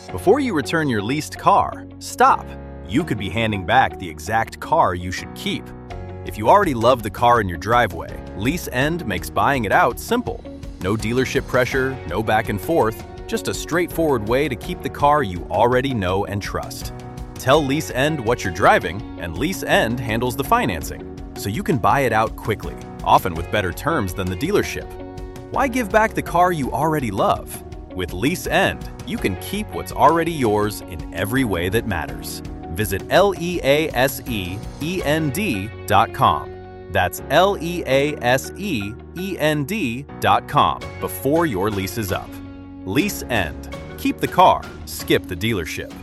Before you return your leased car, stop. You could be handing back the exact car you should keep. If you already love the car in your driveway, Lease End makes buying it out simple. No dealership pressure, no back and forth, just a straightforward way to keep the car you already know and trust. Tell Lease End what you're driving, and Lease End handles the financing, so you can buy it out quickly, often with better terms than the dealership. Why give back the car you already love? With Lease End, you can keep what's already yours in every way that matters. Visit LEASEEND.com. That's LEASEEND.com before your lease is up. Lease End. Keep the car, skip the dealership.